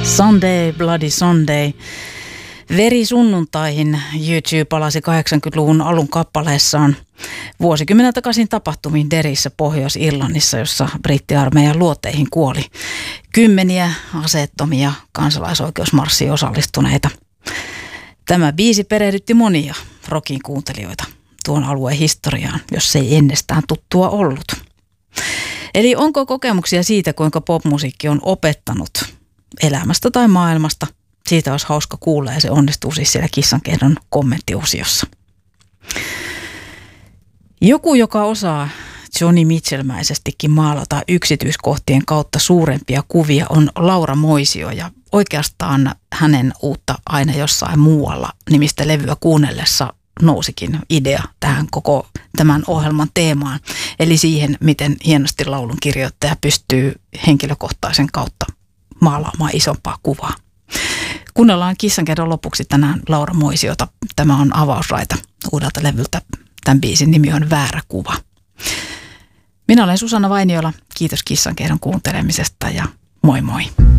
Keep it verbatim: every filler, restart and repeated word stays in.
Sunday, Bloody Sunday. Verisunnuntahin YouTube palasi kahdeksankymmentäluvun alun kappaleessaan vuosikymmenen takaisin tapahtumiin Derryssä Pohjois-Irlannissa, jossa brittiarmeijan luoteihin kuoli kymmeniä aseettomia kansalaisoikeusmarssiin osallistuneita. Tämä biisi perehdytti monia rockin kuuntelijoita tuon alueen historiaan, jos ei ennestään tuttua ollut. Eli onko kokemuksia siitä, kuinka popmusiikki on opettanut elämästä tai maailmasta? Siitä olisi hauska kuulla ja se onnistuu siis siellä Kissankehdon kommenttiosiossa. Joku, joka osaa Joni Mitchell-mäisestikin maalata yksityiskohtien kautta suurempia kuvia, on Laura Moisio, ja oikeastaan hänen uutta aina jossain muualla nimistä levyä kuunnellessa nousikin idea tähän koko tämän ohjelman teemaan, eli siihen, miten hienosti laulun kirjoittaja pystyy henkilökohtaisen kautta maalaamaan isompaa kuvaa. Kuunnellaan Kissankehdon lopuksi tänään Laura Moisiota. Tämä on avausraita uudelta levyltä. Tämän biisin nimi on Väärä kuva. Minä olen Susanna Vainiola. Kiitos Kissankehdon kuuntelemisesta ja moi moi.